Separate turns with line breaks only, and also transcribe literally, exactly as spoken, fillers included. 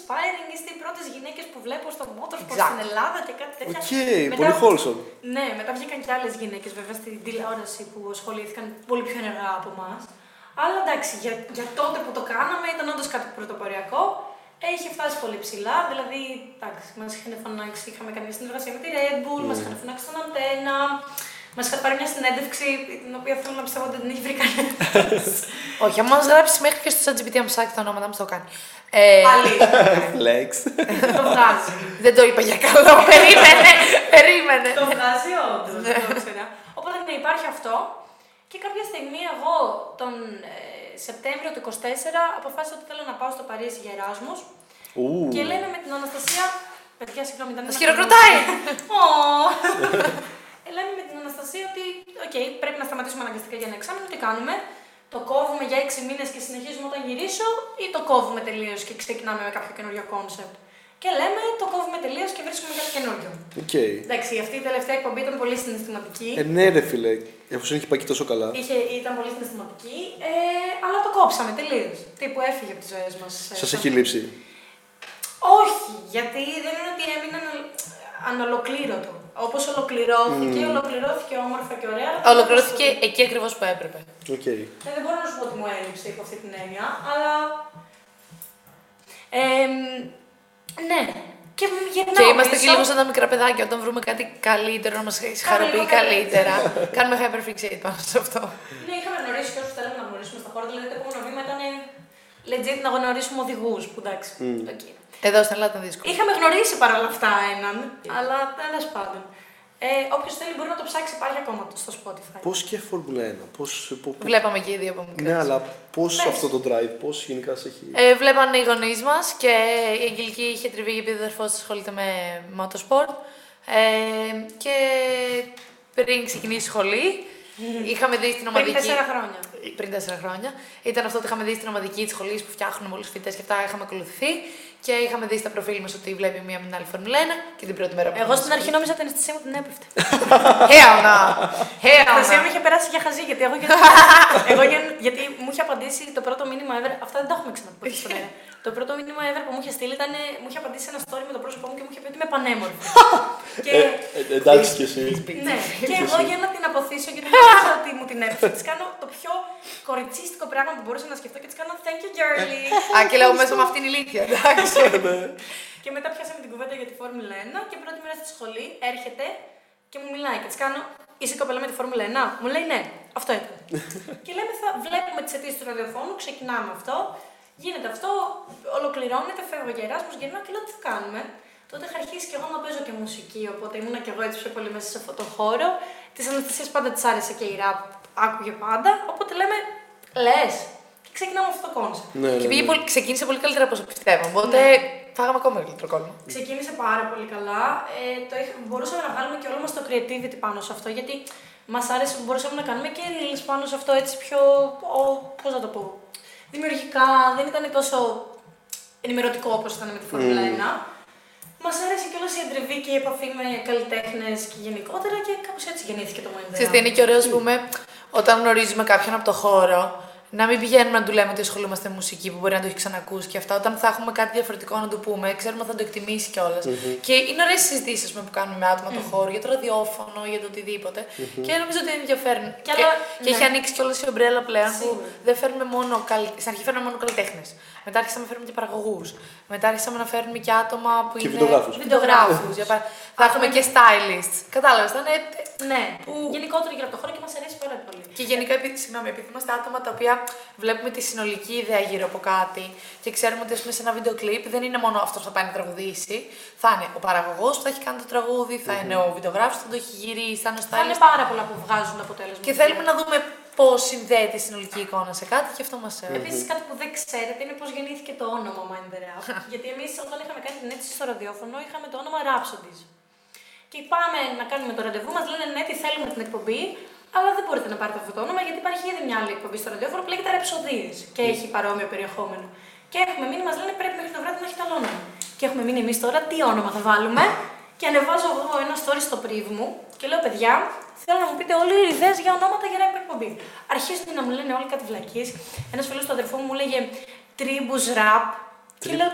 inspiring, είστε οι πρώτες γυναίκες που βλέπω στο motorsport στην Ελλάδα και κάτι τέτοια.
Οκ, okay, πολύ wholesome.
Ναι, μετά βγήκαν και άλλες γυναίκες βέβαια στην τηλεόραση που ασχολήθηκαν πολύ πιο ενεργά από εμάς. Αλλά εντάξει, για, για τότε που το κάναμε ήταν όντως κάτι πρωτοποριακό. Έχει φτάσει πολύ ψηλά, δηλαδή εντάξει, μας είχαν φωνάξει, είχαμε κάνει μια συνεργασία με τη Red Bull, mm. μας είχαν φωνάξει στον Αντένα. Μας είχαν πάρει μια συνέντευξη, την οποία θέλω να πιστεύω ότι δεν την έχει βρει κανένας.
Όχι, αν μας γράψει μέχρι και στο ChatGPT αν ψάξει τα ονόματα μας το κάνει.
Αλήθεια.
Flex.
Το βγάζει.
Δεν το είπα για καλό. Περίμενε, περίμενε.
Το βγάζει όντως, δεν το ξέρα. Οπότε ναι, υπάρχει αυτό. Και κάποια στιγμή εγώ τον ε, Σεπτέμβριο του είκοσι τέσσερα αποφάσισα ότι θέλω να πάω στο Παρίσι για Εράσμους. Και λέμε με την Αναστασία. Παιδιά, συγγνώμη, ήταν.
Μας χειροκροτάει!
Λέμε με την Αναστασία ότι okay, πρέπει να σταματήσουμε αναγκαστικά για ένα εξάμηνο. Τι κάνουμε, το κόβουμε για έξι μήνες και συνεχίζουμε όταν γυρίσω, ή το κόβουμε τελείως και ξεκινάμε με κάποιο καινούριο κόνσεπτ. Και λέμε το κόβουμε τελείως και βρίσκουμε κάτι καινούριο.
Okay.
Εντάξει, αυτή η τελευταία εκπομπή ήταν πολύ συναισθηματική.
Ε, ναι, ρε φίλε, εφόσον έχει πάει και τόσο καλά.
Είχε, ήταν πολύ συναισθηματική, ε, αλλά το κόψαμε τελείως. Τύπου έφυγε από τις ζωές μας.
Σας έχει λείψει?
Όχι, γιατί δεν είναι ότι έμεινε ανολοκλήρωτο. Όπως ολοκληρώθηκε, mm. ολοκληρώθηκε όμορφα και ωραία.
Ολοκληρώθηκε εκεί ακριβώς που έπρεπε.
Okay.
Ε, δεν μπορώ να σου πω ότι μου έλειψε υπό αυτή την έννοια, αλλά. Ε, ναι. Και, γυρνάω,
και είμαστε
πίσω.
και λίγο σαν τα μικρά παιδάκια. Όταν βρούμε κάτι καλύτερο να μας χαροποιεί καλύτερα, κάνουμε hyperfixate πάνω σε αυτό.
Ναι, είχαμε γνωρίσει και όσους θέλαμε να γνωρίσουμε στα χώρα. Δηλαδή το επόμενο βήμα ήταν legit να γνωρίσουμε οδηγούς. Που εντάξει. Mm. Okay.
Εδώ στην Ελλάδα ήταν δύσκολο.
Είχαμε γνωρίσει παρόλα αυτά έναν, αλλά τέλος πάντων. Ε, όποιος θέλει μπορεί να το ψάξει, υπάρχει ακόμα στο Spotify.
Πώς και Φόρμουλα ένα, πώς. Πώς...
Βλέπαμε και οι δύο από μικρές.
Ναι, αλλά πώς
Πες.
αυτό το drive, πώς γενικά σε έχει.
Ε, βλέπανε οι γονείς μας και η Αγγελική είχε τριβεί επειδή ο αδερφός της ασχολείται με motorsport. Ε, και πριν ξεκινήσει η σχολή, είχαμε δει στην ομαδική.
Πριν τέσσερα χρόνια.
Πριν τέσσερα χρόνια. Ήταν αυτό ότι είχαμε δει στην ομαδική της σχολής που φτιάχνουν όλους τους φοιτητές και αυτά. Είχαμε ακολουθεί και είχαμε δει στα προφίλ μας ότι βλέπει μία με την άλλη Φόρμουλα ένα και την πρώτη μέρα που.
Εγώ στην αρχή νόμιζα ότι την αισθησία μου την έπεφτε.
Χαίωνα!
Η αισθησία μου είχε περάσει για χαζή γιατί εγώ, γιατί, εγώ γιατί μου είχε απαντήσει το πρώτο μήνυμα ever. Αυτά δεν τα έχουμε ξαναπεί στον αέρα. Το πρώτο μήνυμα ever που μου είχε στείλει ήταν. Μου είχε απαντήσει ένα story με το πρόσωπό μου και μου είχε πει ότι είμαι πανέμορφη.
και... ε, ε, εντάξει κι εσύ.
Ναι, και εγώ για να την αποθήσω γιατί νόμιζα ότι μου την έπεφτε. Τη κάνω το πιο κοριτσίστικο πράγμα που μπορούσα να σκεφτώ και τη κάνω thank you girly.
Α, και λέω μέσα με αυτήν η ηλίθεια, εντάξει.
Και μετά πιάσαμε την κουβέντα για τη Φόρμουλα ένα και πρώτη μέρα στη σχολή έρχεται και μου μιλάει και τη κάνω. Είσαι κοπέλα με τη Φόρμουλα ένα? Μου λέει ναι, αυτό ήταν. Και λέμε, θα βλέπουμε τις αιτήσεις του ραδιοφώνου, ξεκινάμε αυτό. Γίνεται αυτό, ολοκληρώνεται, φεύγω για Εράσμους, γυρνάω και λέω τι θα κάνουμε. Τότε είχα αρχίσει και εγώ να παίζω και μουσική, οπότε ήμουνα και εγώ έτσι πιο πολύ μέσα σε αυτό το χώρο. Τη Αναστασίας πάντα της άρεσε και η ραπ, άκουγε πάντα. Οπότε λέμε, λες. Και ξεκινάμε αυτό το κόνσεπτ.
Ναι,
και
ναι,
πήγε
ναι.
πολύ, ξεκίνησε πολύ καλύτερα από όσο πιστεύαμε. Οπότε ναι. Φάγαμε ακόμα μεγαλύτερο κόλμα.
Ξεκίνησε πάρα πολύ καλά. Ε, το είχα, μπορούσαμε να βγάλουμε και όλο μας το creativity πάνω σε αυτό, γιατί μας άρεσε που μπορούσαμε να κάνουμε και reels πάνω σε αυτό έτσι πιο. Ο, πώς να το πω. Δημιουργικά, δεν ήταν τόσο ενημερωτικό όπως ήταν με τη Φόρμουλα mm. ένα. Μας άρεσε κιόλας η αντριβή και η επαφή με καλλιτέχνες και γενικότερα και κάπως έτσι γεννήθηκε το Mind the
Ξέρετε, είναι και ωραίο, ας πούμε, όταν γνωρίζουμε κάποιον από το χώρο, να μην πηγαίνουμε να του λέμε ότι ασχολούμαστε με μουσική που μπορεί να το έχει ξανακούσει και αυτά. Όταν θα έχουμε κάτι διαφορετικό να του πούμε, ξέρουμε ότι θα το εκτιμήσει κιόλας. Mm-hmm. Και είναι ωραίες συζητήσεις που κάνουμε με άτομα mm-hmm. το χώρο, για το ραδιόφωνο, για το οτιδήποτε. Mm-hmm. Και νομίζω ότι είναι ενδιαφέρον. Και,
και,
και ναι. έχει ανοίξει κιόλας η ομπρέλα πλέον Σίγουρα. Που δεν φέρνουμε μόνο. Στην αρχή φέρνουμε μόνο καλλιτέχνες. Μετά άρχισαμε να φέρνουμε και παραγωγούς. Μετά άρχισαμε να φέρνουμε και άτομα που
και
είναι.
Βιντεογράφους.
Βιντεογράφους. Θα έχουμε και stylists. Κατάλαβες, θα είναι.
Ναι, που... γενικότερα γύρω από το χώρο και μας αρέσει πάρα πολύ.
Και γενικά, επειδή, συγγνώμη, επειδή είμαστε άτομα τα οποία βλέπουμε τη συνολική ιδέα γύρω από κάτι και ξέρουμε ότι πούμε, σε ένα βίντεο κλιπ δεν είναι μόνο αυτό που θα πάει να τραγουδήσει. Θα είναι ο παραγωγός που θα έχει κάνει το τραγούδι, θα mm-hmm. είναι ο βιντεογράφος που θα το έχει γυρίσει, θα είναι ο stylist.
Θα είναι πάρα πολλά που βγάζουν αποτέλεσμα.
Και θέλουμε να δούμε πώς συνδέεται η συνολική εικόνα σε κάτι και αυτό μας έρχεται.
Επίσης, κάτι που δεν ξέρετε είναι πώς γεννήθηκε το όνομα Mind the Rap. Γιατί εμείς όταν είχαμε κάνει την αίτηση στο ραδιόφωνο είχαμε το όνομα Rhapsodies. Και πάμε να κάνουμε το ραντεβού, μας λένε ναι, τι θέλουμε την εκπομπή, αλλά δεν μπορείτε να πάρετε αυτό το όνομα γιατί υπάρχει ήδη μια άλλη εκπομπή στο ραδιόφωνο που λέγεται Rhapsodies και έχει παρόμοιο περιεχόμενο. Και έχουμε μείνει, μας λένε πρέπει μέχρι το βράδυ να έχει άλλο όνομα. Και έχουμε μείνει εμείς τώρα τι όνομα θα βάλουμε. Και ανεβάζω εγώ ένα story στο πρίβ μου και λέω παιδιά, θέλω να μου πείτε όλοι οι ιδέες για ονόματα για rap εκπομπή. Αρχίζουν να μου λένε όλοι κάτι βλακίες. Ένας φίλος του αδερφού μου λέγε Tribus Rap. Και λέω